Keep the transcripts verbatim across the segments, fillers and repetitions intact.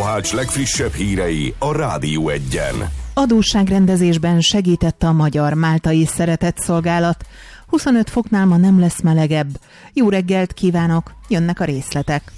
Mohács legfrissebb hírei a Rádió Egyen. Adósságrendezésben segített a Magyar Máltai Szeretetszolgálat. huszonöt foknál ma nem lesz melegebb. Jó reggelt kívánok, jönnek a részletek.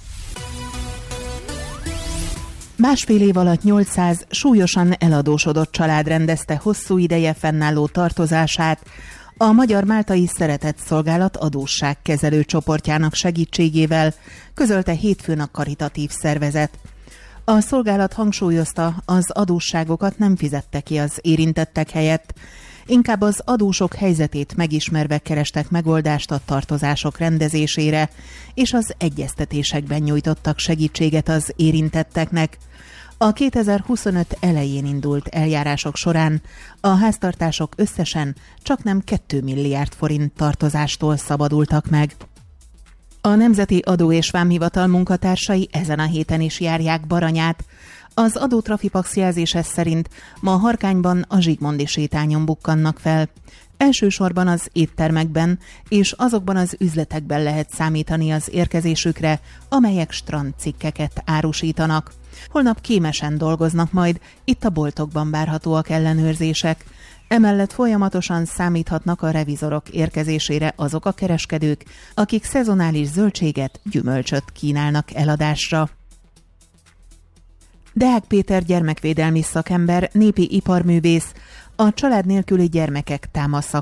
Másfél év alatt nyolcszáz súlyosan eladósodott család rendezte hosszú ideje fennálló tartozását a Magyar Máltai Szeretetszolgálat adósságkezelő csoportjának segítségével, közölte hétfőn a karitatív szervezet. A szolgálat hangsúlyozta, az adósságokat nem fizette ki az érintettek helyett, inkább az adósok helyzetét megismerve kerestek megoldást a tartozások rendezésére, és az egyeztetésekben nyújtottak segítséget az érintetteknek. A kétezer-huszonöt elején indult eljárások során a háztartások összesen csaknem két milliárd forint tartozástól szabadultak meg. A Nemzeti Adó és Vámhivatal munkatársai ezen a héten is járják Baranyát. Az adótrafipax jelzése szerint ma a Harkányban a Zsigmondi sétányon bukkannak fel. Elsősorban az éttermekben és azokban az üzletekben lehet számítani az érkezésükre, amelyek strandcikkeket árusítanak. Holnap kémesen dolgoznak majd, itt a boltokban várhatóak ellenőrzések. Emellett folyamatosan számíthatnak a revizorok érkezésére azok a kereskedők, akik szezonális zöldséget, gyümölcsöt kínálnak eladásra. Deák Péter gyermekvédelmi szakember, népi iparművész, a család nélküli gyermekek támasza